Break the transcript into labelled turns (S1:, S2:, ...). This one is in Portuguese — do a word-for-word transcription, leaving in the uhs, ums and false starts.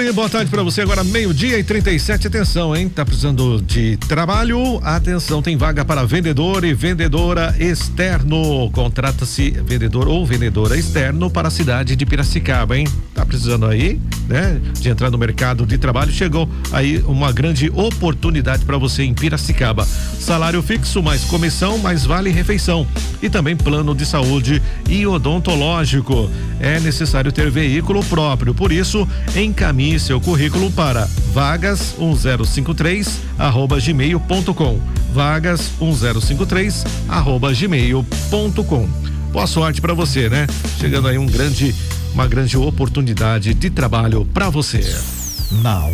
S1: tarde, boa tarde pra você. Agora meio-dia e trinta e sete. Atenção, hein? Tá precisando de trabalho? Atenção, tem vaga para vendedor e vendedora externo. Contrata-se vendedor ou vendedora externo para a cidade de Piracicaba, hein? Tá precisando aí, né? De entrar no mercado de trabalho. Chegou aí uma grande oportunidade para você em Piracicaba. Salário fixo, mais comissão, mais vale refeição. E também plano de saúde e odontológico. É necessário ter veículo próprio, por isso, encaminhe seu currículo para vagas um zero cinco três arroba gmail ponto com. vagas um zero cinco três arroba gmail ponto com. Boa sorte para você, né? Chegando aí um grande, uma grande oportunidade de trabalho para você.
S2: Na